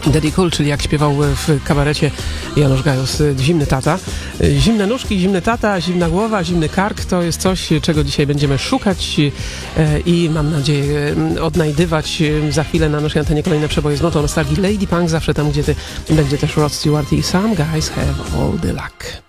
Daddy Cool, czyli jak śpiewał w kabarecie Janusz Gajos, zimny tata. Zimne nóżki, zimny tata, zimna głowa, zimny kark to jest coś, czego dzisiaj będziemy szukać i mam nadzieję odnajdywać za chwilę na naszej antenie kolejne przeboje z notą nostalgii. Lady Punk zawsze tam, gdzie będzie też Rod Stewart i Some Guys Have All the Luck.